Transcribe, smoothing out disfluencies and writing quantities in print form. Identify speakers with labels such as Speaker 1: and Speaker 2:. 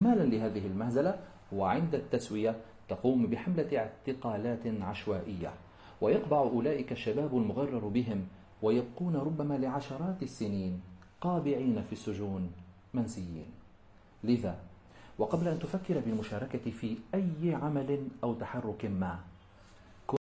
Speaker 1: استكمالا لهذه المهزلة، وعند التسوية تقوم بحملة اعتقالات عشوائية، ويقبع أولئك الشباب المغرر بهم ويبقون ربما لعشرات السنين قابعين في السجون منسيين. لذا وقبل أن تفكر بالمشاركة في أي عمل أو تحرك ما،